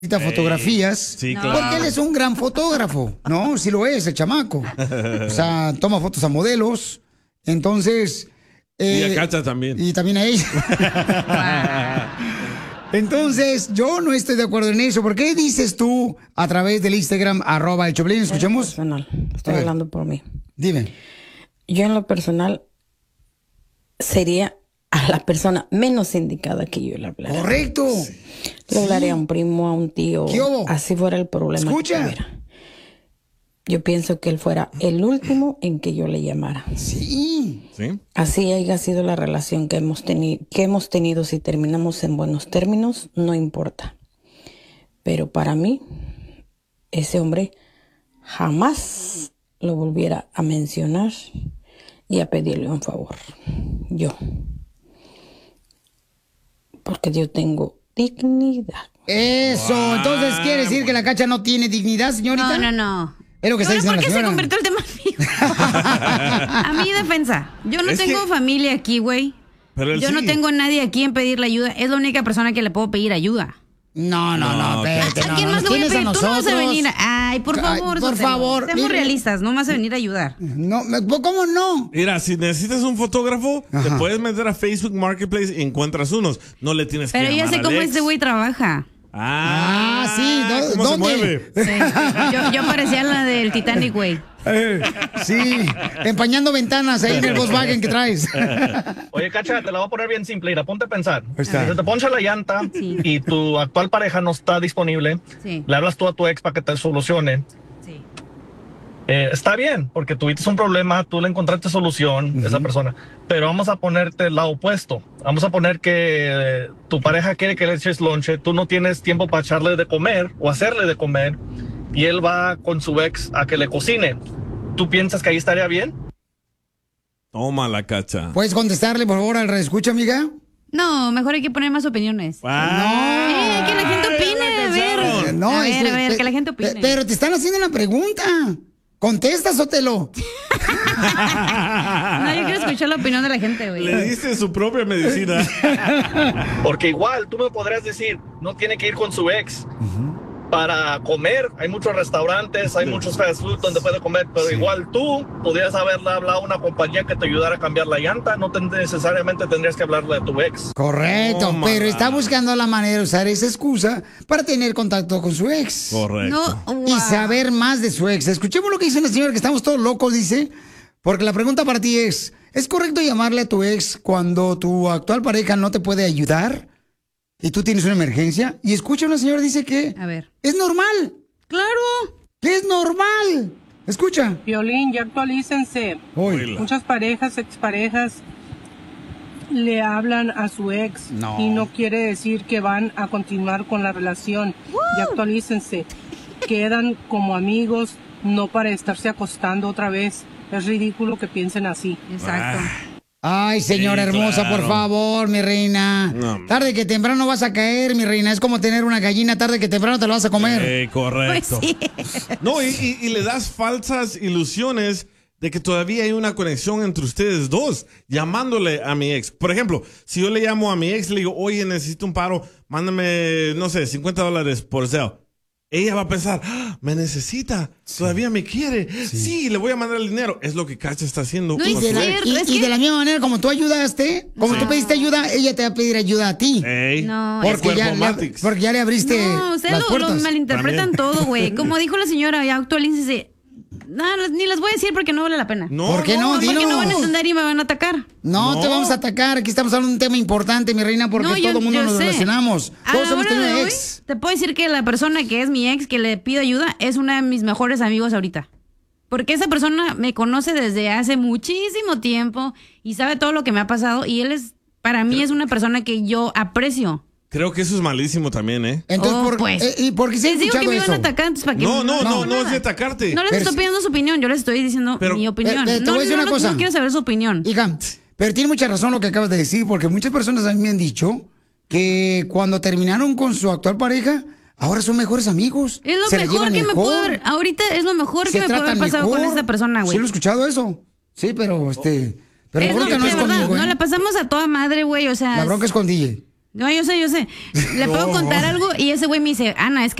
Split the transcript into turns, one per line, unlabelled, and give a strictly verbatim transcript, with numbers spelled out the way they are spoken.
fotografías,
sí, claro.
porque él es un gran fotógrafo, ¿no? Sí lo es, el chamaco. O sea, toma fotos a modelos, entonces...
Eh, y a Cacha
y
también.
Y también a ella. Entonces, yo no estoy de acuerdo en eso. ¿Por qué dices tú a través del Instagram, arroba el Choplin? ¿Escuchamos?
Personal. Estoy hablando por mí.
Dime.
Yo en lo personal sería a la persona menos indicada que yo le hablara.
Correcto.
Le hablaría a un primo, a un tío, así fuera el problema.
Escucha.
Que tuviera. Yo pienso que él fuera el último en que yo le llamara.
Sí.
¿Sí?
Así haya sido la relación que hemos, teni- que hemos tenido. Si terminamos en buenos términos, no importa. Pero para mí, ese hombre jamás lo volviera a mencionar y a pedirle un favor. Yo. Porque yo tengo dignidad.
Eso. Wow. Entonces, ¿quiere decir que la Cacha no tiene dignidad, señorita?
No, no, no.
Es lo que está diciendo
¿Por
la
qué se
señora.
convirtió el tema mío? A mi defensa. Yo no
Es
tengo
que-
familia aquí, güey.
Pero él
Yo no
sí.
tengo nadie aquí en pedirle ayuda. Es la única persona que le puedo pedir ayuda.
No, no, no, espérate,
¿A
no,
quién
no,
más
nos
le voy a
tienes
pedir? Tú no vas a
nosotros.
venir. a- Ay, por
Ay,
favor,
por
Sotelo.
favor,
Seamos
mire.
realistas. No vas a venir a ayudar.
No, ¿cómo no?
Mira, si necesitas un fotógrafo, te
Ajá.
puedes meter a Facebook Marketplace y encuentras unos. No le tienes
Pero
que
ya
llamar
sé
al
cómo
ex.
este güey trabaja.
Ah,
Ah, sí, ¿dó-
¿cómo
dónde?
se mueve?
Sí. Yo, yo parecía la del Titanic, güey.
Eh, sí, empañando ventanas ahí en el Volkswagen que traes.
Oye, Cacha, te la voy a poner bien simple. Mira, ponte a pensar.
está.
Si se te poncha la llanta
Sí.
y tu actual pareja no está disponible,
Sí.
le hablas tú a tu ex para que te solucione.
Sí.
Eh, está bien, porque tuviste un problema, tú le encontraste solución a esa persona. Pero vamos a ponerte el lado opuesto. Vamos a poner que eh, tu pareja quiere que le eches lonche, tú no tienes tiempo para echarle de comer o hacerle de comer, y él va con su ex a que le cocine. ¿Tú piensas que ahí estaría bien?
Toma la Cacha.
¿Puedes contestarle, por favor, al reescucha, amiga?
No, mejor hay que poner más opiniones.
Ah,
Eh, que la gente opine, a ver.
Eh, no,
a ver,
este,
a ver,
pe-
que la gente opine.
pe- Pero te están haciendo una pregunta. Contesta, Sotelo.
No, yo quiero escuchar la opinión de la gente, güey.
Le diste su propia medicina.
Porque igual tú me podrías decir, no tiene que ir con su ex para comer. Hay muchos restaurantes, hay muchos fast food donde puede comer, pero igual tú podrías haberle hablado a una compañía que te ayudara a cambiar la llanta. No te- necesariamente tendrías que hablarle a tu ex.
Correcto,
Toma.
pero está buscando la manera de usar esa excusa para tener contacto con su ex.
Correcto.
No,
Y
wow.
saber más de su ex. Escuchemos lo que dice la señora, que estamos todos locos, dice. Porque la pregunta para ti es, ¿es correcto llamarle a tu ex cuando tu actual pareja no te puede ayudar? Y tú tienes una emergencia. Y escucha, una señora dice que
A ver.
es normal.
Claro.
Que es normal. Escucha.
Violín, ya actualícense.
Hoy.
Muchas parejas, exparejas, le hablan a su ex
No.
y no quiere decir que van a continuar con la relación. Ya actualícense. Quedan como amigos, no para estarse acostando otra vez. Es ridículo que piensen así.
Exacto.
Ay, señora
Sí,
hermosa,
claro.
por favor, mi reina.
No, hombre.
Tarde que temprano vas a caer, mi reina. Es como tener una gallina, tarde que temprano te la vas a comer.
Eh,
Pues
correcto.
sí.
No, y, y- y le das falsas ilusiones de que todavía hay una conexión entre ustedes dos, llamándole a mi ex. Por ejemplo, si yo le llamo a mi ex, le digo, oye, necesito un paro, mándame, no sé, cincuenta dólares por Zelle. Ella va a pensar, "Ah, me necesita, todavía me quiere. Sí. le voy a mandar el dinero. Es lo que Cacha está haciendo.
No
con
Y
es
de,
su
la,
cierto,
y-
es
y
que-
de la misma manera, como tú ayudaste, como tú pediste ayuda, ella te va a pedir ayuda a ti.
Ey,
No,
Porque ya,
Cuerpo
le,
Matix.
porque ya le abriste
No, ustedes
las
lo, lo
puertas.
malinterpretan
También.
todo, güey. Como dijo la señora, ya actualícese. No, ni las voy a decir porque no vale la pena.
No,
¿Por qué no?
Porque
Dinos.
no van a entender y me van a atacar.
No,
No.
te vamos a atacar. Aquí estamos hablando de un tema importante, mi reina, porque
No, yo-
todo el mundo
yo
nos
sé.
relacionamos.
A
Todos
la
hemos
hora
tenido
de hoy,
ex.
te puedo decir que la persona que es mi ex, que le pido ayuda, es una de mis mejores amigos ahorita. Porque esa persona me conoce desde hace muchísimo tiempo y sabe todo lo que me ha pasado. Y él es, para mí, es una persona que yo aprecio.
Creo que eso es malísimo también, ¿eh?
Entonces,
Oh,
por,
pues.
eh, ¿y por qué se ha
Les digo que
escuchado
me iban a
eso?
atacar, entonces ¿para qué?
No, no, no, no
nada.
es de atacarte.
No les
Pero
estoy
sí-
pidiendo su opinión, yo les estoy diciendo
Pero-
mi opinión.
Eh, eh, te
no,
voy a decir
no,
una
no,
cosa.
no quiero saber su opinión.
Hija, pero tiene mucha razón lo que acabas de decir, porque muchas personas a mí me han dicho que cuando terminaron con su actual pareja, ahora son mejores amigos.
Es lo
se la
mejor
llevan
que me puede
mejor,
haber, ahorita es lo mejor
se
que me puede haber
tratan
pasado con
mejor.
esta persona, güey.
Sí lo he escuchado eso. Sí, pero este... Pero la
Es lo
bronca
que
no
de
es
verdad,
conmigo,
no
¿eh?
la pasamos a toda madre, güey, o sea.
La bronca es con D J.
No, yo sé, yo sé. Le puedo
No.
contar algo y ese güey me dice, Ana, es que